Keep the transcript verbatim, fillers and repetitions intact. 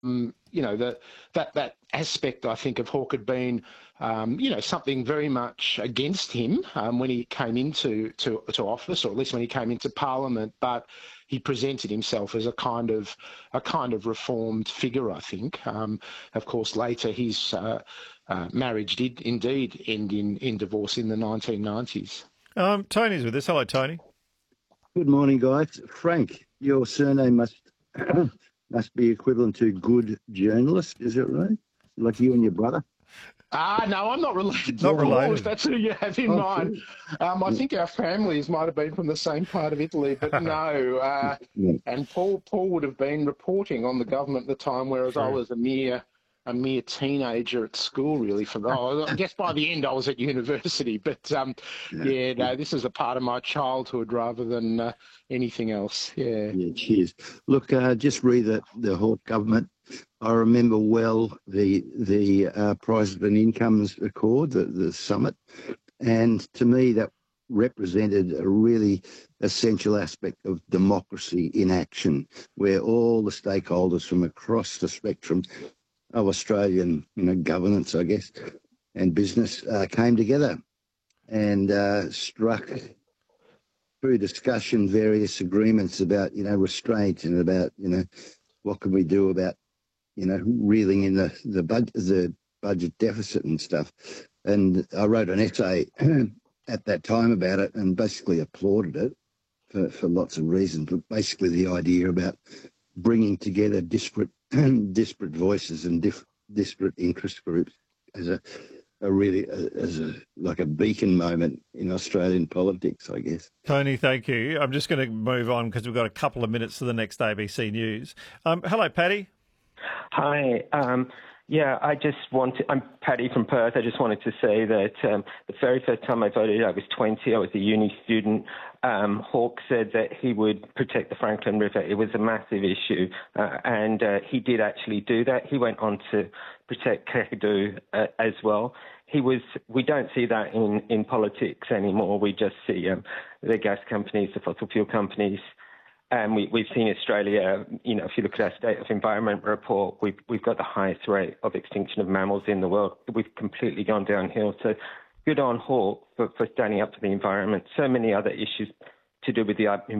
Um, you know, the, that that aspect, I think, of Hawke had been, um, you know, something very much against him um, when he came into to, to office, or at least when he came into Parliament. But he presented himself as a kind of a kind of reformed figure, I think. Um, of course, later his uh, uh, marriage did indeed end in, in divorce in the nineteen nineties. Um, Tony's with us. Hello, Tony. Good morning, guys. Frank, your surname must must be equivalent to good journalist, is it right? Like you and your brother? Ah, no, I'm not related to Not Paul, related. if that's who you have in Oh, mind. cool. Um, I Yeah. think our families might have been from the same part of Italy, but no. Uh, Yeah. and Paul Paul would have been reporting on the government at the time, whereas I True. was a mere a mere teenager at school, really. For oh, I guess by the end I was at university, but um, Yeah. yeah, no, this is a part of my childhood rather than uh, anything else. Yeah. Yeah, cheers. Look, uh, just read the, the Hawke government. I remember well the the uh, Prices and Incomes Accord, the, the summit, and to me that represented a really essential aspect of democracy in action, where all the stakeholders from across the spectrum of Australian, you know, governance, I guess, and business uh, came together and uh, struck through discussion various agreements about, you know, restraint and about, you know, what can we do about, you know, reeling in the the budget, the budget deficit and stuff. And I wrote an essay at that time about it and basically applauded it for, for lots of reasons. But basically the idea about bringing together disparate disparate voices and diff, disparate interest groups as a, a really a, as a like a beacon moment in Australian politics, I guess. Tony, thank you. I'm just going to move on because we've got a couple of minutes to the next A B C News. Um, hello, Paddy. Hi. Um, yeah, I just want to, I'm Paddy from Perth. I just wanted to say that um, the very first time I voted, I was twenty. I was a uni student. Um, Hawke said that he would protect the Franklin River. It was a massive issue, uh, and uh, he did actually do that. He went on to protect Kakadu uh, as well. He was. We don't see that in, in politics anymore. We just see um, the gas companies, the fossil fuel companies. And we, we've seen Australia, you know, if you look at our State of Environment report, we've, we've got the highest rate of extinction of mammals in the world. We've completely gone downhill. So good on Hawke for, for standing up for the environment. So many other issues to do with the